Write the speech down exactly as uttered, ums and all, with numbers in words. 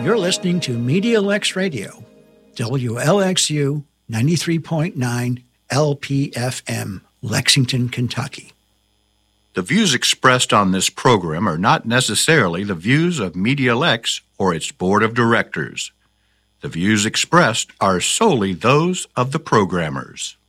You're listening to Media Lex Radio, W L X U ninety-three point nine L P F M, Lexington, Kentucky. The views expressed on this program are not necessarily the views of Media Lex or its board of directors. The views expressed are solely those of the programmers.